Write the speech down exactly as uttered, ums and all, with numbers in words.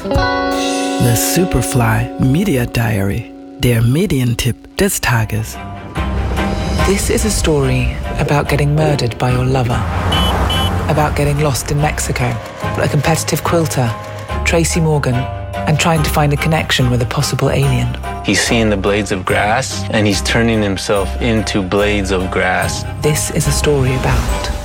The Superfly Media Diary, der Medientipp des Tages. This is a story about getting murdered by your lover, about getting lost in Mexico, a competitive quilter, Tracy Morgan, and trying to find a connection with a possible alien. He's seeing the blades of grass, and he's turning himself into blades of grass. This is a story about